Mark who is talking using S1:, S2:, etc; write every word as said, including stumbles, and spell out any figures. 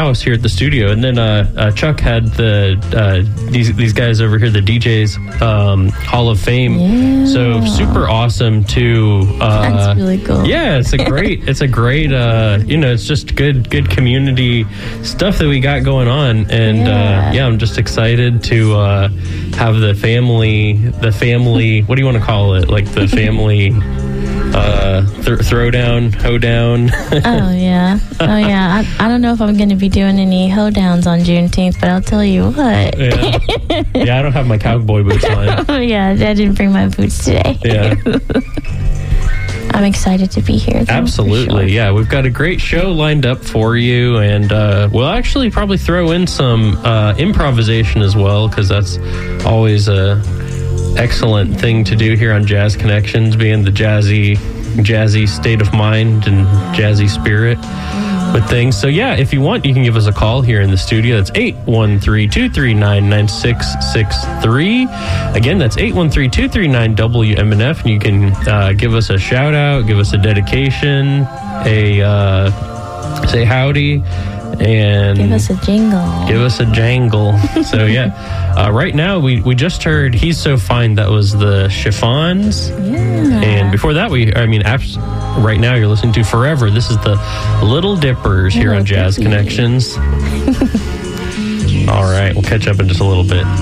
S1: house here at the studio, and then uh, uh, Chuck had the uh, these these guys over here, the D Js um, Hall of Fame.
S2: Yeah.
S1: So super awesome to. Uh,
S2: That's really cool.
S1: Yeah, it's a great. It's a great. Uh, you know, it's just good good community stuff that we got going on, and
S2: Yeah.
S1: uh, yeah, I'm just excited to uh, have the family. The family. What do you want to call it? Like the family. Uh, th- throw down, hoe down.
S2: Oh, yeah. Oh, yeah. I, I don't know if I'm going to be doing any hoedowns on Juneteenth, but I'll tell you what.
S1: yeah. yeah, I don't have my cowboy boots on.
S2: Oh, yeah. I didn't bring my boots today.
S1: Yeah.
S2: I'm excited to be here. Though,
S1: Absolutely.
S2: for sure.
S1: Yeah, we've got a great show lined up for you, and uh, we'll actually probably throw in some uh, improvisation as well, because that's always a excellent thing to do here on Jazz Connections, being the jazzy jazzy state of mind and jazzy spirit with things. So yeah, if you want, you can give us a call here in the studio. That's eight one three, two three nine, nine six six three. Again, that's eight one three, two three nine, W M N F, and you can uh, give us a shout out, give us a dedication, a uh, say howdy, and
S2: Give us a jingle.
S1: Give us a jangle. So yeah, uh, right now we, we just heard "He's So Fine." That was the Chiffons,
S2: Yeah.
S1: and before that we, I mean, abs- right now you're listening to "Forever." This is the Little Dippers here
S2: Little
S1: on Jazz
S2: Dippy.
S1: Connections. All right, we'll catch up in just a little bit.